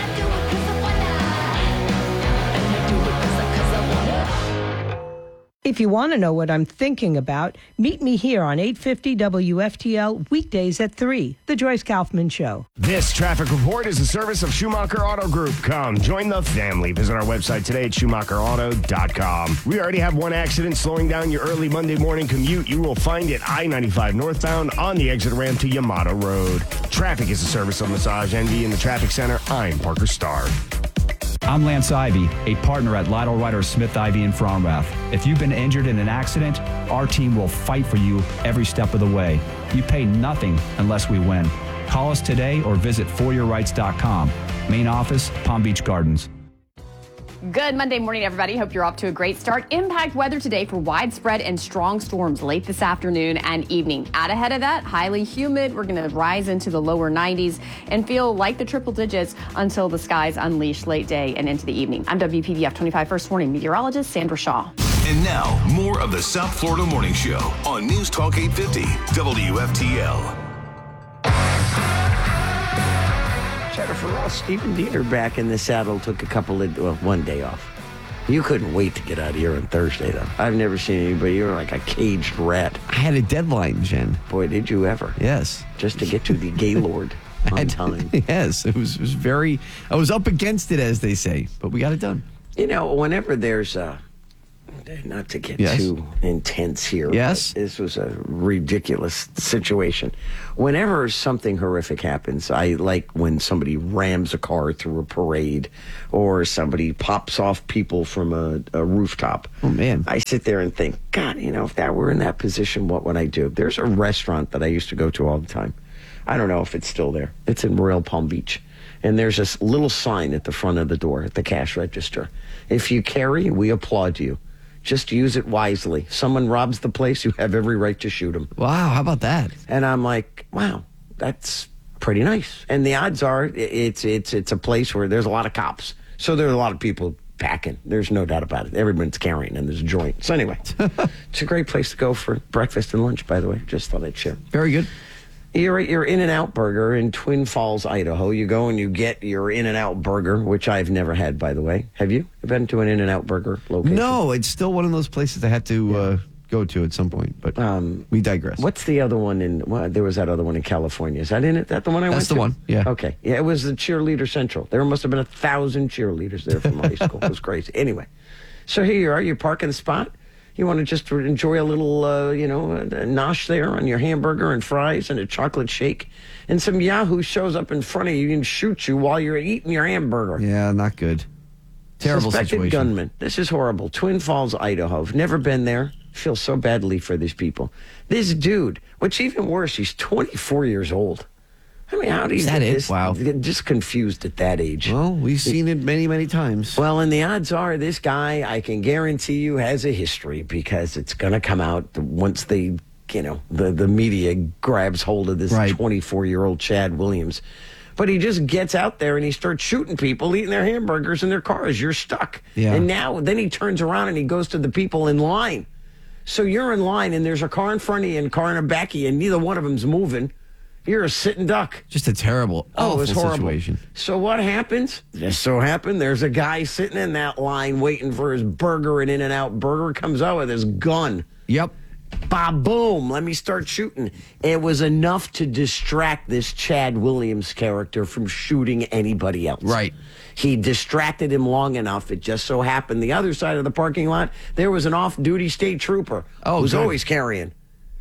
If you want to know what I'm thinking about, meet me here on eight fifty W F T L weekdays at three, The Joyce Kaufman Show. This traffic report is a service of Schumacher Auto Group. Come, join the family. Visit our website today at schumacher auto dot com. We already have one accident slowing down your early Monday morning commute. You will find it I ninety-five northbound on the exit ramp to Yamato Road. Traffic is a service of Massage Envy in the Traffic Center. I'm Parker Starr. I'm Lance Ivy, a partner at Lytle Ryder Smith Ivy in Fromrath. If you've been injured in an accident, our team will fight for you every step of the way. You pay nothing unless we win. Call us today or visit for your rights dot com. Main office, Palm Beach Gardens. Good Monday morning, everybody. Hope you're off to a great start. Impact weather today for widespread and strong storms late this afternoon and evening. Out ahead of that, highly humid. We're going to rise into the lower nineties and feel like the triple digits until the skies unleash late day and into the evening. I'm W P B F twenty-five First Warning meteorologist Sandra Shaw. And now, more of the South Florida Morning Show on News Talk eight fifty W F T L. Jennifer Ross, Stephen Diener back in the saddle, took a couple of, well, one day off. You couldn't wait to get out of here on Thursday, though. I've never seen anybody, you were like a caged rat. I had a deadline, Jen. Boy, did you ever. Yes. Just to get to the Gaylord. on time. Yes, it was, it was very, I was up against it, as they say, but we got it done. You know, whenever there's a, not to get Yes. too intense here, Yes. but this was a ridiculous situation. Whenever something horrific happens, I like when somebody rams a car through a parade or somebody pops off people from a, a rooftop. Oh, man. I sit there and think, God, you know, if that were in that position, what would I do? There's a restaurant that I used to go to all the time. I don't know if it's still there. It's in Royal Palm Beach. And there's this little sign at the front of the door at the cash register. If you carry, we applaud you. Just use it wisely. Someone robs the place, you have every right to shoot them. Wow, how about that? And I'm like, wow, that's pretty nice. And the odds are it's it's it's a place where there's a lot of cops. So there are a lot of people packing. There's no doubt about it. Everyone's carrying and there's a joint. So anyway, it's a great place to go for breakfast and lunch, by the way. Just thought I'd share. Very good. You're at your In-N-Out Burger in Twin Falls, Idaho. You go and you get your In-N-Out Burger, which I've never had, by the way. Have you? Have been to an In-N-Out Burger location? No, it's still one of those places I had to yeah. uh, go to at some point, but um, we digress. What's the other one in, well, there was that other one in California. Is that in it? That the one I That's went the to? one, yeah. Okay. Yeah, it was the Cheerleader Central. There must have been a thousand cheerleaders there from high school. It was crazy. Anyway, so here you are. You park in the spot. You want to just enjoy a little, uh, you know, a nosh there on your hamburger and fries and a chocolate shake. And some yahoo shows up in front of you and shoots you while you're eating your hamburger. Yeah, not good. Terrible Suspected situation. gunman. This is horrible. Twin Falls, Idaho. I've never been there. Feel so badly for these people. This dude, what's even worse, he's twenty-four years old. I mean, how do you Is that get it? this, Wow. get just confused at that age? Well, we've seen it many, many times. Well, and the odds are this guy, I can guarantee you, has a history because it's going to come out once they, you know, the, the media grabs hold of this twenty-four-year-old Chad Williams. But he just gets out there and he starts shooting people, eating their hamburgers in their cars. You're stuck. Yeah. And now, then he turns around and he goes to the people in line. So you're in line and there's a car in front of you and a car in the back of you and neither one of them's moving. You're a sitting duck. Just a terrible, oh, awful it was horrible. situation. So what happens? Just so happened, there's a guy sitting in that line waiting for his burger, and In-N-Out Burger comes out with his gun. Yep. Bob, boom, let me start shooting. It was enough to distract this Chad Williams character from shooting anybody else. Right. He distracted him long enough. It just so happened the other side of the parking lot, there was an off-duty state trooper oh, who's good. always carrying.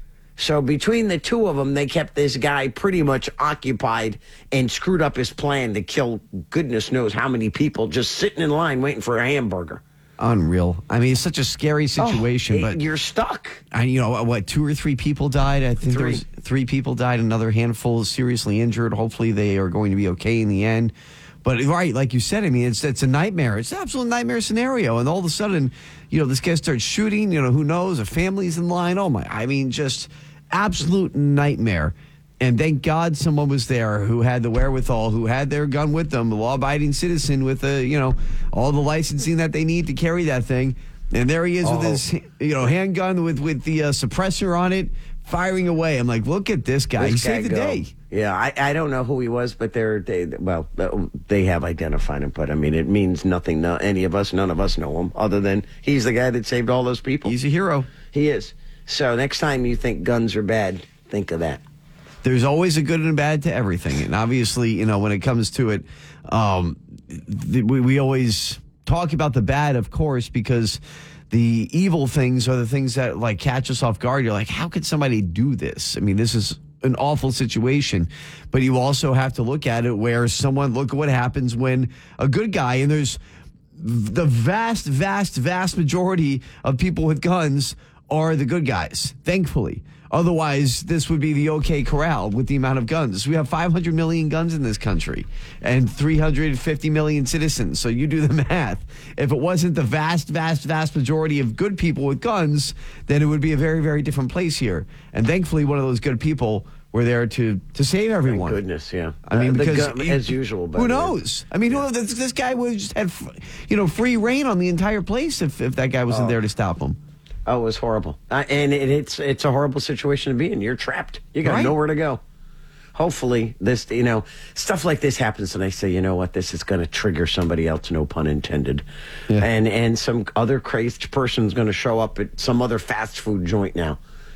So between the two of them, they kept this guy pretty much occupied and screwed up his plan to kill goodness knows how many people just sitting in line waiting for a hamburger. Unreal. I mean, it's such a scary situation, oh, but you're stuck. I, you know, what, two or three people died? I think Three. there's three people died, another handful seriously injured. Hopefully they are going to be okay in the end. But right, like you said, I mean, it's it's a nightmare. It's an absolute nightmare scenario. And all of a sudden, you know, this guy starts shooting, you know, who knows, a family's in line. Oh my, I mean, just absolute nightmare. And thank God someone was there who had the wherewithal, who had their gun with them, a law-abiding citizen with, a, you know, all the licensing that they need to carry that thing. And there he is Oh. with his, you know, handgun with, with the uh, suppressor on it, firing away. I'm like, look at this guy. This he guy saved the go. day. Yeah, I, I don't know who he was, but they're they well they have identified him. But I mean, it means nothing. No, any of us, none of us know him, other than he's the guy that saved all those people. He's a hero. He is. So next time you think guns are bad, think of that. There's always a good and a bad to everything. And obviously, you know, when it comes to it, um, th- we, we always talk about the bad, of course, because the evil things are the things that, like, catch us off guard. You're like, how could somebody do this? I mean, this is an awful situation. But you also have to look at it where someone, look at what happens when a good guy, and there's the vast, vast, vast majority of people with guns are the good guys, thankfully. Otherwise, this would be the OK Corral with the amount of guns. We have five hundred million guns in this country and three hundred fifty million citizens. So you do the math. If it wasn't the vast, vast, vast majority of good people with guns, then it would be a very, very different place here. And thankfully, one of those good people were there to, to save everyone. Thank goodness, yeah. I mean, Uh, the because gun, he- as usual. by who the way. knows? I mean, who, this, this guy would just have, you know, free reign on the entire place if, if that guy wasn't Oh. there to stop him. Oh, it was horrible. Uh, and it, it's it's a horrible situation to be in. You're trapped. You got Right. nowhere to go. Hopefully, this, you know, stuff like this happens, and I say, you know what, this is going to trigger somebody else, no pun intended. Yeah. And and some other crazed person's going to show up at some other fast food joint now.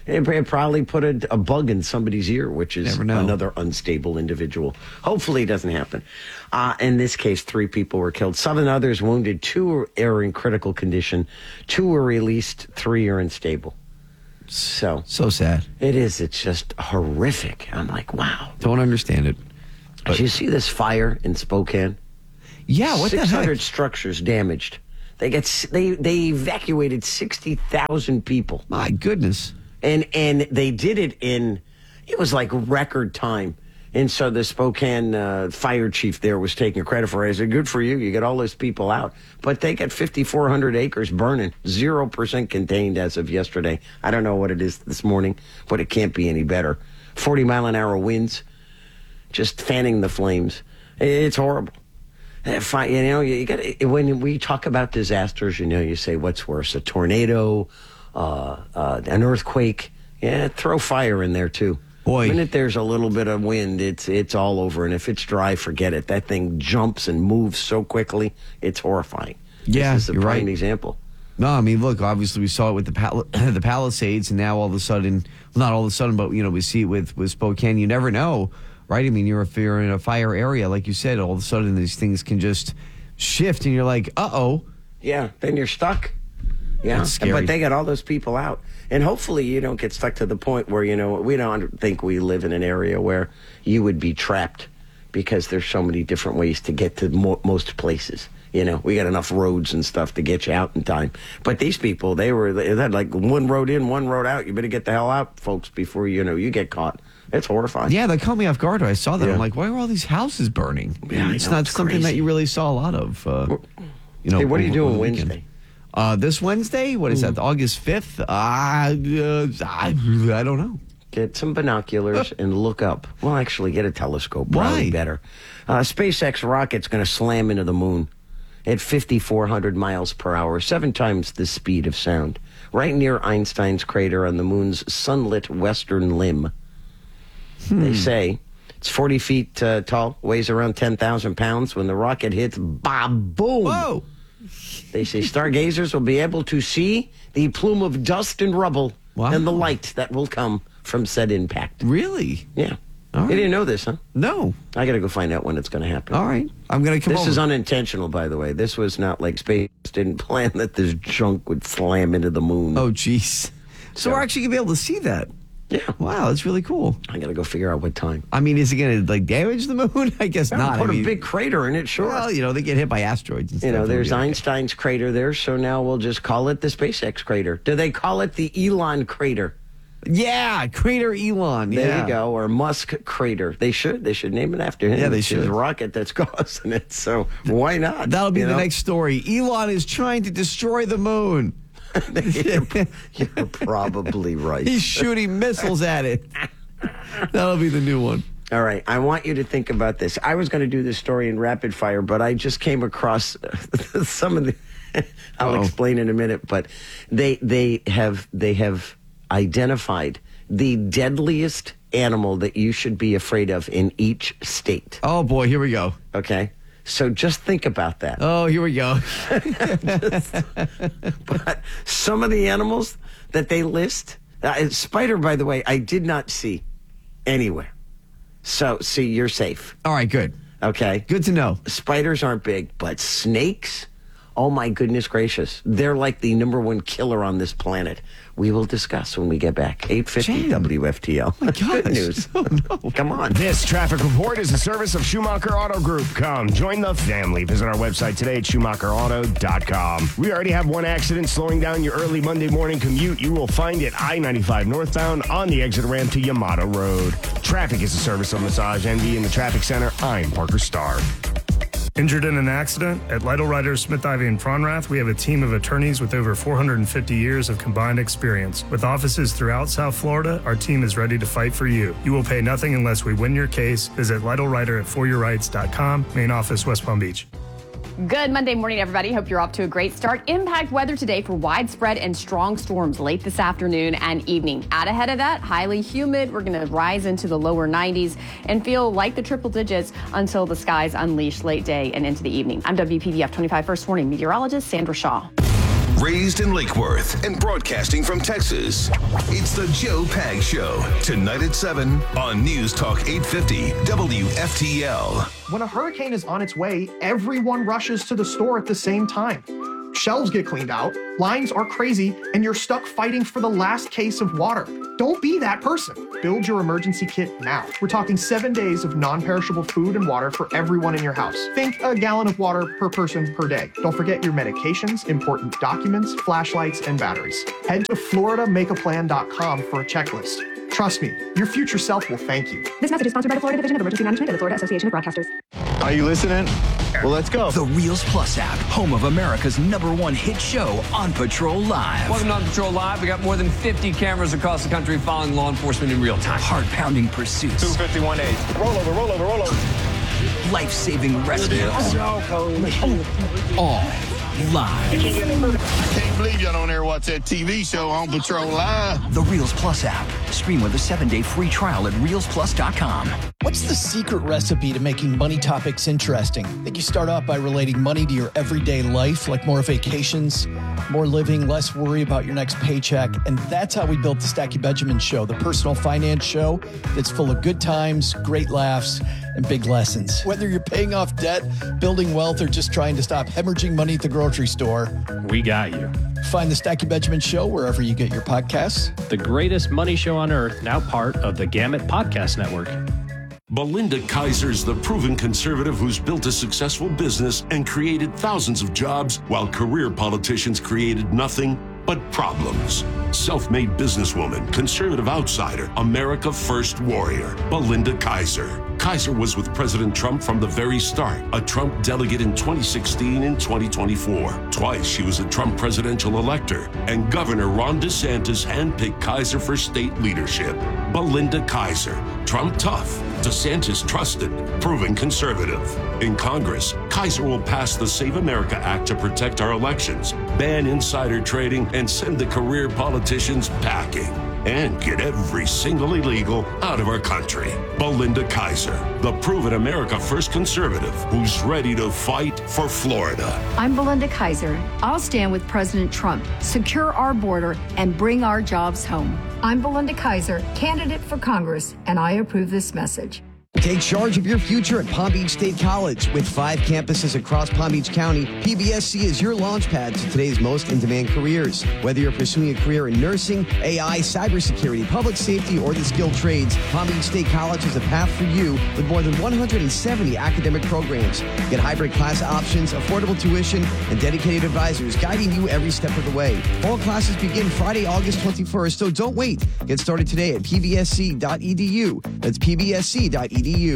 It, it probably put a, a bug in somebody's ear, which is Never know. another unstable individual. Hopefully it doesn't happen. Uh, in this case, three people were killed. Seven others wounded. Two are in critical condition. Two were released. Three are unstable. So So sad. it is. It's just horrific. I'm like, wow. Don't understand it. Did you see this fire in Spokane? Yeah, what the heck? six hundred structures damaged. They get s- they they evacuated sixty thousand people. My goodness. And and they did it in, it was like record time. And so the Spokane uh, fire chief there was taking credit for it. I said, good for you. You get all those people out. But they got fifty-four hundred acres burning, zero percent contained as of yesterday. I don't know what it is this morning, but it can't be any better. forty mile an hour winds, just fanning the flames. It's horrible. Uh, fi- You know, you got when we talk about disasters, you know, you say, what's worse, a tornado, uh, uh, an earthquake? Yeah, throw fire in there too. Boy. The minute there's a little bit of wind, it's it's all over. And if it's dry, forget it. That thing jumps and moves so quickly, it's horrifying. Yeah, this is a you're prime right. example. No, I mean, look, obviously we saw it with the Pal- the Palisades, and now all of a sudden, well, not all of a sudden, but, you know, we see it with, with Spokane. You never know, right? I mean, you're, if you're in a fire area, like you said, all of a sudden these things can just shift, and you're like, uh-oh. Yeah, then you're stuck. Yeah, That's scary. but they got all those people out. And hopefully you don't get stuck to the point where, you know, we don't think we live in an area where you would be trapped because there's so many different ways to get to mo- most places. You know, we got enough roads and stuff to get you out in time. But these people, they were, they had like one road in, one road out. You better get the hell out, folks, before, you know, you get caught. It's horrifying. Yeah, that caught me off guard when I saw that. Yeah. I'm like, why are all these houses burning? Yeah, I it's know, not it's something that crazy. you really saw a lot of. Uh, you know, Hey, what are you over- doing over the weekend. Wednesday? Uh, this Wednesday? What is that, August fifth? Uh, uh, I, I don't know. Get some binoculars and look up. Well, actually, get a telescope. Probably Why? better. Uh, SpaceX rocket's going to slam into the moon at fifty-four hundred miles per hour, seven times the speed of sound, right near Einstein's crater on the moon's sunlit western limb. Hmm. They say it's forty feet uh, tall, weighs around ten thousand pounds. When the rocket hits, bah, boom. Whoa. They say stargazers will be able to see the plume of dust and rubble Wow. and the light that will come from said impact. Really? Yeah. All You right. didn't know this, huh? No. I got to go find out when it's going to happen. All right. I'm going to come This over. is unintentional, by the way. This was not like space didn't plan that this junk would slam into the moon. Oh, jeez. So, we're actually going to be able to see that. Yeah. Wow, that's really cool. I got to go figure out what time. I mean, is it going to, like, damage the moon? I guess Yeah, not. Put I a mean, big crater in it, sure. Well, you know, they get hit by asteroids and you stuff. know, It'll there's be okay. Einstein's crater there, so now we'll just call it the SpaceX crater. Do they call it the Elon crater? Yeah, Crater Elon. There yeah. you go. Or Musk crater. They should. They should name it after him. Yeah, they It's his should. rocket that's causing it. So why not? That'll be You the know? next story. Elon is trying to destroy the moon. you're, you're probably right. He's shooting missiles at it. That'll be the new one. All right. I want you to think about this. I was going to do this story in rapid fire, but I just came across some of the. I'll Uh-oh. explain in a minute, but they they have they have identified the deadliest animal that you should be afraid of in each state. Oh boy, here we go. Okay. So just think about that. Oh, here we go. But some of the animals that they list, uh, spider, by the way, I did not see anywhere. So, see, you're safe. All right, good. Okay. Good to know. Spiders aren't big, but snakes, oh my goodness gracious. They're like the number one killer on this planet. We will discuss when we get back. eight fifty Jam. W F T L. Oh my Good gosh. news. Oh, no. Come on. This traffic report is a service of Schumacher Auto Group. Come join the family. Visit our website today at schumacher auto dot com. We already have one accident slowing down your early Monday morning commute. You will find it I ninety-five northbound on the exit ramp to Yamato Road. Traffic is a service of Massage Envy in the Traffic Center. I'm Parker Starr. Injured in an accident? At Lytle Writers, Smith Ivy and Fronrath, we have a team of attorneys with over four hundred fifty years of combined experience. With offices throughout South Florida, our team is ready to fight for you. You will pay nothing unless we win your case. Visit Lytle Writer at for your rights dot com, main office, West Palm Beach. Good Monday morning, everybody. Hope you're off to a great start. Impact weather today for widespread and strong storms late this afternoon and evening. Out ahead of that, highly humid. We're going to rise into the lower nineties and feel like the triple digits until the skies unleash late day and into the evening. I'm W P V F twenty-five First Warning meteorologist Sandra Shaw. Raised in Lake Worth and broadcasting from Texas, it's the Joe Pags Show. Tonight at seven on News Talk eight fifty W F T L. When a hurricane is on its way, everyone rushes to the store at the same time. Shelves get cleaned out, lines are crazy, and you're stuck fighting for the last case of water. Don't be that person. Build your emergency kit now. We're talking seven days of non-perishable food and water for everyone in your house. Think a gallon of water per person per day. Don't forget your medications, important documents, flashlights, and batteries. Head to Florida Make A Plan dot com for a checklist. Trust me, your future self will thank you. This message is sponsored by the Florida Division of Emergency Management and the Florida Association of Broadcasters. Are you listening? Well, let's go. The Reels Plus app, home of America's number one hit show, On Patrol Live. Welcome to On Patrol Live. We got more than fifty cameras across the country following law enforcement in real time. Heart-pounding pursuits. two fifty-one eight. Roll over, roll over, roll over. Life-saving rescues. All live. I can't believe y'all don't ever watch that T V show On Patrol Live. The Reels Plus app. Stream with a seven-day free trial at reels plus dot com. What's the secret recipe to making money topics interesting? I think you start off by relating money to your everyday life, like more vacations, more living, less worry about your next paycheck. And that's how we built the Stacky Benjamin Show, the personal finance show that's full of good times, great laughs, and big lessons. Whether you're paying off debt, building wealth, or just trying to stop hemorrhaging money at the grocery store, we got you. Find the Stacky Benjamin Show wherever you get your podcasts. The greatest money show on earth, now part of the Gamut Podcast Network. Belinda Kaiser's the proven conservative who's built a successful business and created thousands of jobs while career politicians created nothing but problems. Self-made businesswoman, conservative outsider, America First warrior, Belinda Kaiser. Kaiser was with President Trump from the very start, a Trump delegate in twenty sixteen and twenty twenty-four. Twice she was a Trump presidential elector, and Governor Ron DeSantis handpicked Kaiser for state leadership. Belinda Kaiser, Trump tough, DeSantis trusted, proven conservative. In Congress, Kaiser will pass the Save America Act to protect our elections, ban insider trading, and send the career politicians packing. And get every single illegal out of our country. Belinda Kaiser, the proven America First conservative who's ready to fight for Florida. I'm Belinda Kaiser. I'll stand with President Trump, secure our border, and bring our jobs home. I'm Belinda Kaiser, candidate for Congress, and I approve this message. Take charge of your future at Palm Beach State College. With five campuses across Palm Beach County, P B S C is your launch pad to today's most in-demand careers. Whether you're pursuing a career in nursing, A I, cybersecurity, public safety, or the skilled trades, Palm Beach State College is a path for you with more than one hundred seventy academic programs. Get hybrid class options, affordable tuition, and dedicated advisors guiding you every step of the way. All classes begin Friday, August twenty-first, so don't wait. Get started today at p b s c dot e d u. That's p b s c dot e d u.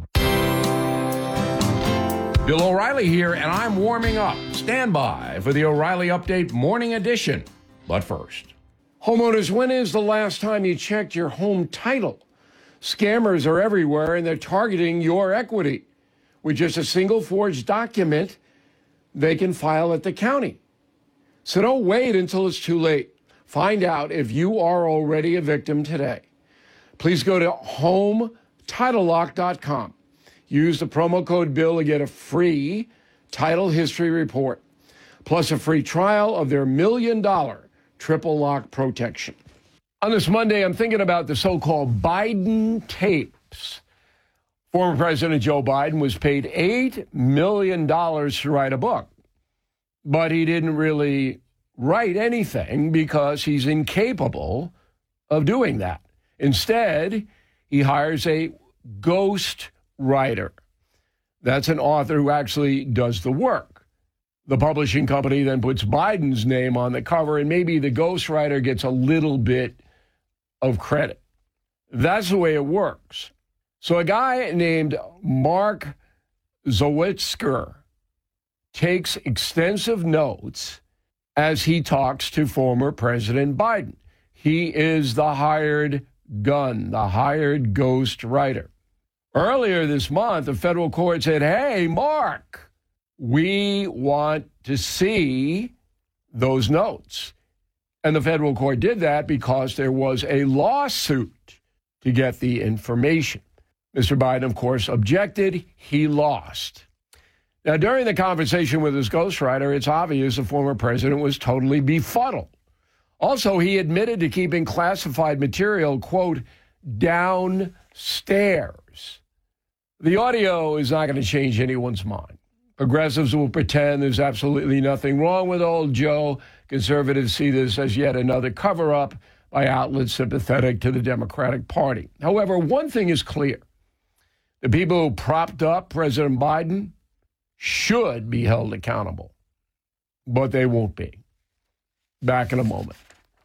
Bill O'Reilly here, and I'm warming up. Stand by for the O'Reilly Update Morning Edition. But first, homeowners, when is the last time you checked your home title? Scammers are everywhere, and they're targeting your equity. With just a single forged document, they can file at the county. So don't wait until it's too late. Find out if you are already a victim today. Please go to home title lock dot com. Use the promo code BILL to get a free title history report, plus a free trial of their million dollar triple lock protection. On this Monday, I'm thinking about the so-called Biden tapes. Former President Joe Biden was paid eight million dollars to write a book, but he didn't really write anything because he's incapable of doing that. Instead, he hires a ghost writer. That's an author who actually does the work. The publishing company then puts Biden's name on the cover, and maybe the ghost writer gets a little bit of credit. That's the way it works. So a guy named Mark Zawitsker takes extensive notes as he talks to former President Biden. He is the hired gun, the hired ghost writer. Earlier this month, the federal court said, hey, Mark, we want to see those notes. And the federal court did that because there was a lawsuit to get the information. Mister Biden, of course, objected. He lost. Now, during the conversation with his ghostwriter, it's obvious the former president was totally befuddled. Also, he admitted to keeping classified material, quote, downstairs. The audio is not going to change anyone's mind. Progressives will pretend there's absolutely nothing wrong with old Joe. Conservatives see this as yet another cover-up by outlets sympathetic to the Democratic Party. However, one thing is clear. The people who propped up President Biden should be held accountable, but they won't be. Back in a moment.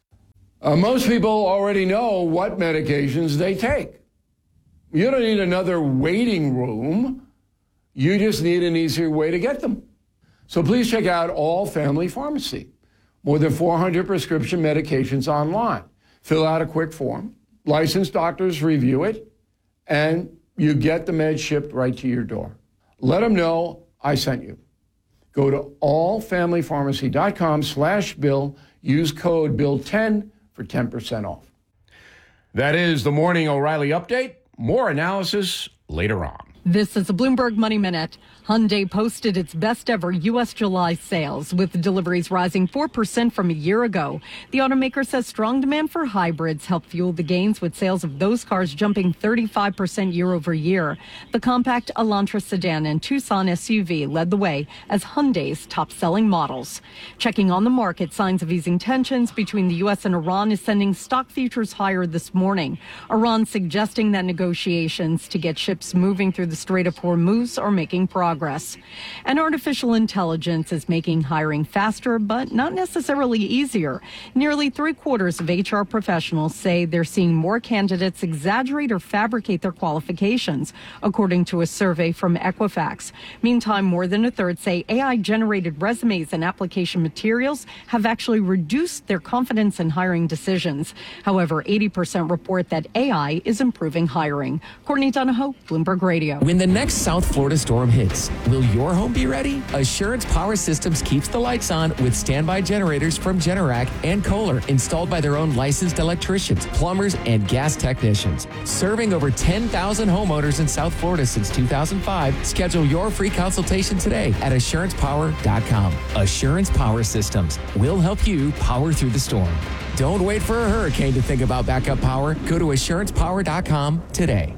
Uh, most people already know what medications they take. You don't need another waiting room. You just need an easier way to get them. So please check out All Family Pharmacy. More than four hundred prescription medications online. Fill out a quick form. Licensed doctors review it, and you get the meds shipped right to your door. Let them know I sent you. Go to allfamilypharmacy.com slash bill. Use code bill ten for ten percent off. That is the Morning O'Reilly Update. More analysis later on. This is a Bloomberg Money Minute. Hyundai posted its best ever U S July sales, with deliveries rising four percent from a year ago. The automaker says strong demand for hybrids helped fuel the gains, with sales of those cars jumping thirty-five percent year over year. The compact Elantra sedan and Tucson S U V led the way as Hyundai's top-selling models. Checking on the market, signs of easing tensions between the U S and Iran is sending stock futures higher this morning. Iran suggesting that negotiations to get ships moving through the Strait of Hormuz are making progress. And artificial intelligence is making hiring faster, but not necessarily easier. Nearly three quarters of H R professionals say they're seeing more candidates exaggerate or fabricate their qualifications, according to a survey from Equifax. Meantime, more than a third say A I-generated resumes and application materials have actually reduced their confidence in hiring decisions. However, eighty percent report that A I is improving hiring. Courtney Donahoe, Bloomberg Radio. When the next South Florida storm hits, will your home be ready? Assurance Power Systems keeps the lights on with standby generators from Generac and Kohler, installed by their own licensed electricians, plumbers, and gas technicians. Serving over ten thousand homeowners in South Florida since two thousand five. Schedule your free consultation today at assurance power dot com. Assurance Power Systems will help you power through the storm. Don't wait for a hurricane to think about backup power. Go to assurance power dot com today.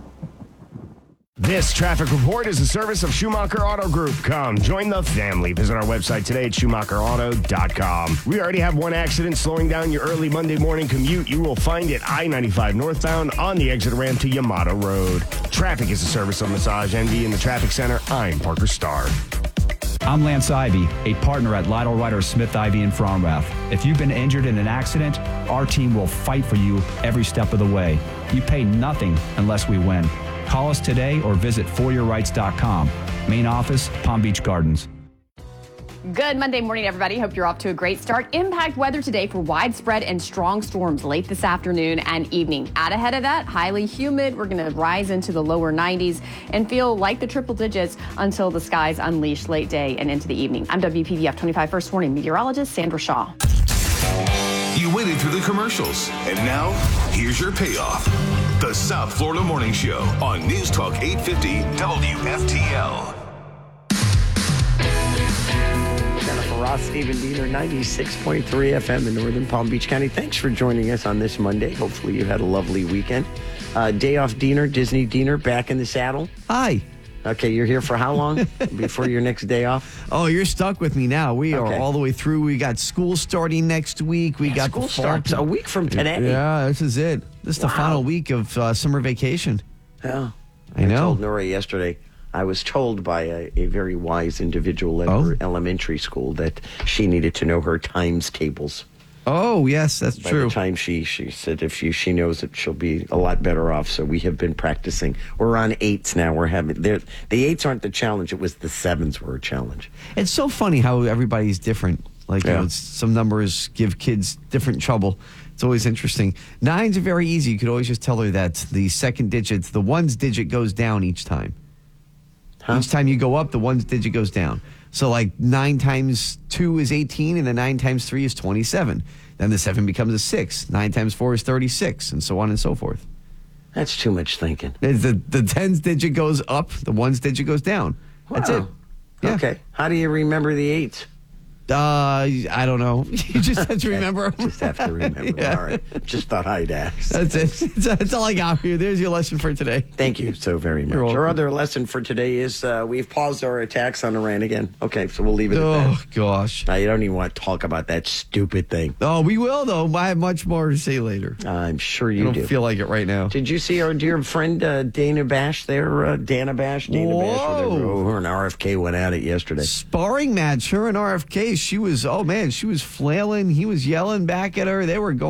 This traffic report is a service of Schumacher Auto Group. Come, join the family. Visit our website today at schumacher auto dot com. We already have one accident slowing down your early Monday morning commute. You will find it I ninety-five northbound on the exit ramp to Yamato Road. Traffic is a service of Massage Envy in the Traffic Center. I'm Parker Starr. I'm Lance Ivy, a partner at Lytle Ryder Smith Ivy in Fromrath. If you've been injured in an accident, our team will fight for you every step of the way. You pay nothing unless we win. Call us today or visit for your rights dot com. Main office, Palm Beach Gardens. Good Monday morning, everybody. Hope you're off to a great start. Impact weather today for widespread and strong storms late this afternoon and evening. Out ahead of that, highly humid. We're going to rise into the lower nineties and feel like the triple digits until the skies unleash late day and into the evening. I'm W P V F twenty-five First Warning meteorologist Sandra Shaw. You waited through the commercials, and now here's your payoff. The South Florida Morning Show on News Talk eight fifty W F T L. Jennifer Ross, Stephen Diener, ninety-six point three F M in Northern Palm Beach County. Thanks for joining us on this Monday. Hopefully you had a lovely weekend. Uh, day off Diener, Disney Diener, back in the saddle. Hi. Okay, you're here for how long before your next day off? Oh, you're stuck with me now. We Okay. are all the way through. We got school starting next week. We Yeah, got school the fall starts a week from today. Yeah, this is it. This is Wow. the final week of uh, summer vacation. Yeah. I know. told Nora yesterday, I was told by a, a very wise individual at Oh. her elementary school that she needed to know her times tables. Oh, yes, that's By true. the time she, she said if she, she knows it, she'll be a lot better off. So we have been practicing. We're on eights now. We're having the eights aren't the challenge. It was the sevens were a challenge. It's so funny how everybody's different. Like, you Yeah. know, it's, some numbers give kids different trouble. It's always interesting. Nines are very easy. You could always just tell her that the second digit, the ones digit goes down each time. Huh? Each time you go up, the ones digit goes down. So like nine times two is eighteen, and then nine times three is twenty-seven. Then the seven becomes a six. Nine times four is thirty-six, and so on and so forth. That's too much thinking. The, the, the tens digit goes up, the ones digit goes down. That's Wow. it. Yeah. Okay. How do you remember the eights? Uh, I don't know. You just have to remember. Just have to remember. Yeah. All right. Just thought I'd ask. That's it. That's all I got for you. There's your lesson for today. Thank you so very much. You're welcome. Our other lesson for today is uh, we've paused our attacks on Iran again. Okay, so we'll leave it Oh, at that. gosh. Now, you don't even want to talk about that stupid thing. Oh, we will, though. I have much more to say later. I'm sure you I don't do. feel like it right now. Did you see our dear friend uh, Dana Bash there? Uh, Dana Bash? Dana Bash. Whoa. Whatever. Her and R F K went at it yesterday. Sparring match, her and R F K. She was, oh, man, she was flailing. He was yelling back at her. They were going.